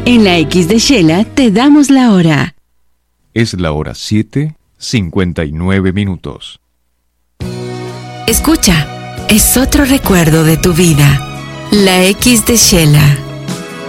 En la X de Shela te damos la hora. Es la hora 7:59. Escucha, es otro recuerdo de tu vida. La X de Shela.